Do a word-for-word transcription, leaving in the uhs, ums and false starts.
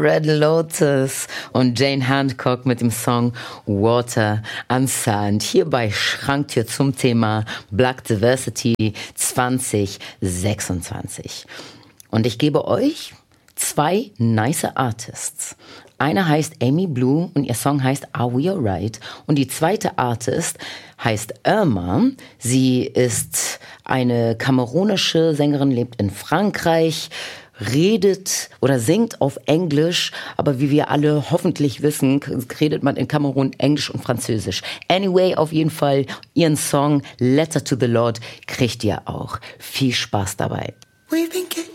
Red Lotus und Jane Hancock mit dem Song Water and Sand. Hier bei Schranktür zum Thema Black Diversity zwanzig sechsundzwanzig. Und ich gebe euch zwei nice Artists. Eine heißt Amy Blue und ihr Song heißt Are We Alright? Und die zweite Artist heißt Irma. Sie ist eine kamerunische Sängerin, lebt in Frankreich, redet oder singt auf Englisch, aber wie wir alle hoffentlich wissen, redet man in Kamerun Englisch und Französisch. Anyway, auf jeden Fall, ihren Song Letter to the Lord kriegt ihr auch. Viel Spaß dabei.